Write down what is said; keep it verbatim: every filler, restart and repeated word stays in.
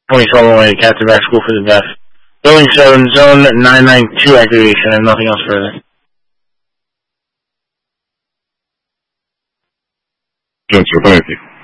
twenty twelve away, Captain back school for the best. Building seven, zone nine nine two activation, and nothing else further. Gents, thank you.